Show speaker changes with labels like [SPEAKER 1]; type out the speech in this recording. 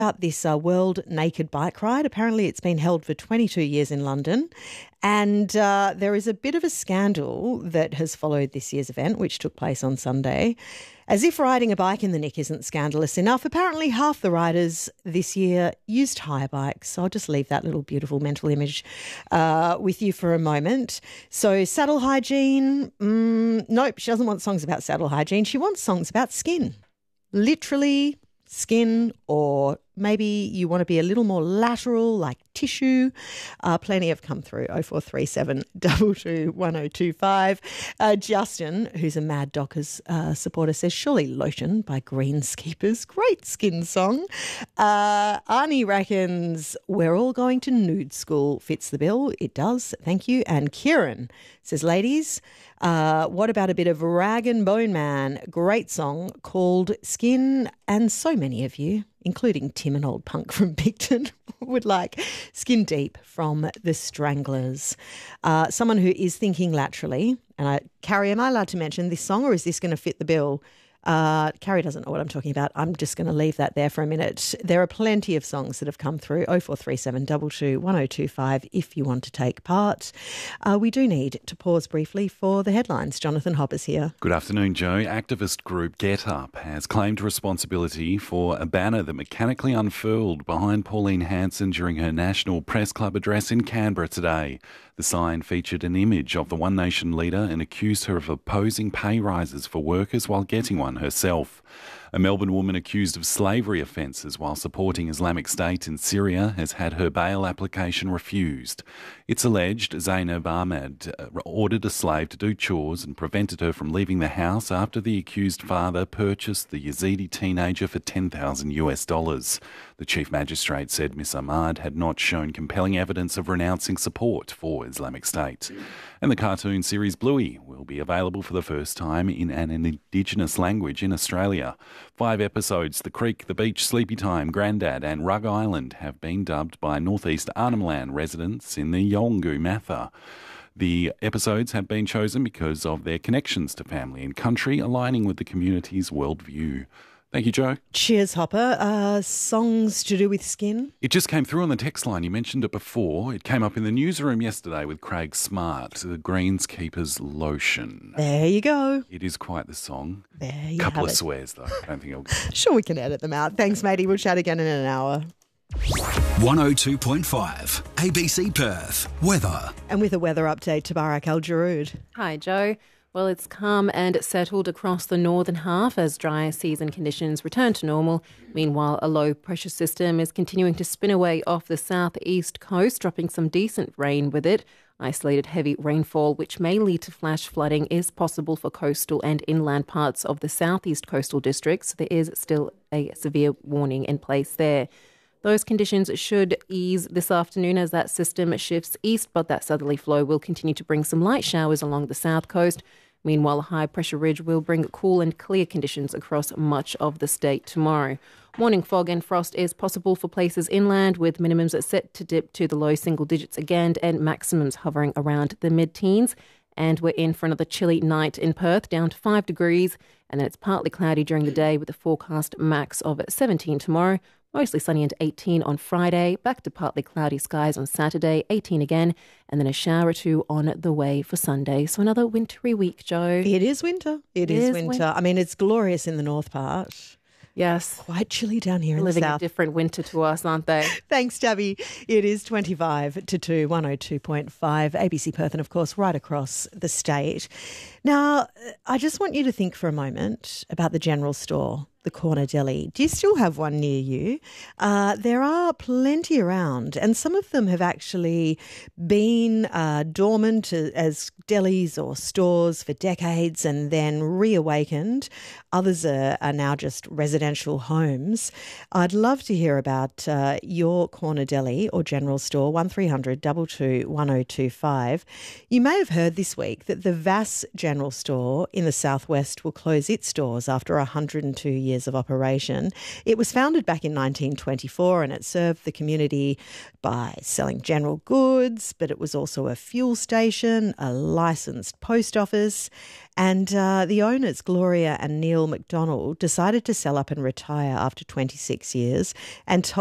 [SPEAKER 1] about this World Naked Bike Ride. Apparently it's been held for 22 years in London, and there is a bit of a scandal that has followed this year's event, which took place on Sunday. As if riding a bike in the Nick isn't scandalous enough, apparently half the riders this year used hire bikes. So I'll just leave that little beautiful mental image with you for a moment. So saddle hygiene, nope, she doesn't want songs about saddle hygiene. She wants songs about skin. Literally skin, or maybe you want to be a little more lateral, like tissue. Plenty have come through. 0437 22 1025. Justin, who's a Mad Dockers supporter, says, surely Lotion by Greenskeepers. Great skin song. Arnie reckons we're all going to nude school. Fits the bill. It does. Thank you. And Kieran says, ladies, what about a bit of Rag and Bone Man? Great song called Skin. And so many of you, including Tim, an old punk from Picton, would like Skin Deep from The Stranglers. Someone who is thinking laterally, and Carrie, am I allowed to mention this song, or is this going to fit the bill? Carrie doesn't know what I'm talking about. I'm just going to leave that there for a minute. There are plenty of songs that have come through. 0437 22 1025 if you want to take part. We do need to pause briefly for the headlines. Jonathan Hopper's here.
[SPEAKER 2] Good afternoon, Joe. Activist group Get Up has claimed responsibility for a banner that mechanically unfurled behind Pauline Hanson during her National Press Club address in Canberra today. The sign featured an image of the One Nation leader and accused her of opposing pay rises for workers while getting one herself. A Melbourne woman accused of slavery offences while supporting Islamic State in Syria has had her bail application refused. It's alleged Zainab Ahmed ordered a slave to do chores and prevented her from leaving the house after the accused father purchased the Yazidi teenager for $10,000. The Chief Magistrate said Miss Ahmad had not shown compelling evidence of renouncing support for Islamic State. And the cartoon series Bluey will be available for the first time in an Indigenous language in Australia. 5 episodes, The Creek, The Beach, Sleepy Time, Grandad and Rug Island, have been dubbed by Northeast Arnhem Land residents in the Yolngu Matha. The episodes have been chosen because of their connections to family and country, aligning with the community's worldview. Thank you, Joe.
[SPEAKER 1] Cheers, Hopper. Songs to do with skin?
[SPEAKER 2] It just came through on the text line. You mentioned it before. It came up in the newsroom yesterday with Craig Smart, the Greenskeepers Lotion.
[SPEAKER 1] There you go.
[SPEAKER 2] It is quite the song.
[SPEAKER 1] There you
[SPEAKER 2] Couple
[SPEAKER 1] have
[SPEAKER 2] of
[SPEAKER 1] it.
[SPEAKER 2] swears, though. I don't think it'll get...
[SPEAKER 1] Sure, we can edit them out. Thanks, matey. We'll chat again in an hour.
[SPEAKER 3] 102.5 ABC Perth. Weather.
[SPEAKER 1] And with a weather update, Tabarak Al-Jarood.
[SPEAKER 4] Hi, Joe. Well, it's calm and settled across the northern half as dry season conditions return to normal. Meanwhile, a low-pressure system is continuing to spin away off the southeast coast, dropping some decent rain with it. Isolated heavy rainfall, which may lead to flash flooding, is possible for coastal and inland parts of the southeast coastal districts. There is still a severe warning in place there. Those conditions should ease this afternoon as that system shifts east, but that southerly flow will continue to bring some light showers along the south coast. Meanwhile, a high-pressure ridge will bring cool and clear conditions across much of the state tomorrow. Morning fog and frost is possible for places inland, with minimums set to dip to the low single digits again and maximums hovering around the mid-teens. And we're in for another chilly night in Perth, down to 5 degrees. And then it's partly cloudy during the day with a forecast max of 17 tomorrow. Mostly sunny and 18 on Friday, back to partly cloudy skies on Saturday, 18 again, and then a shower or two on the way for Sunday. So another wintry week, Joe.
[SPEAKER 1] It is winter. It is winter. I mean, it's glorious in the north part.
[SPEAKER 4] Yes.
[SPEAKER 1] Quite chilly down here in the
[SPEAKER 4] Living
[SPEAKER 1] south.
[SPEAKER 4] a different winter to us, aren't they?
[SPEAKER 1] Thanks, Tabby. It is 25 to 2, 102.5, ABC Perth, and of course, right across the state. Now, I just want you to think for a moment about the general store, the corner deli. Do you still have one near you? There are plenty around, and some of them have actually been dormant as delis or stores for decades and then reawakened. Others are now just residential homes. I'd love to hear about your corner deli or general store, 1300 22 1025. You may have heard this week that the Vass General Store in the southwest will close its doors after 102 years years of operation. It was founded back in 1924 and it served the community by selling general goods, but it was also a fuel station, a licensed post office, and the owners, Gloria and Neil McDonald, decided to sell up and retire after 26 years and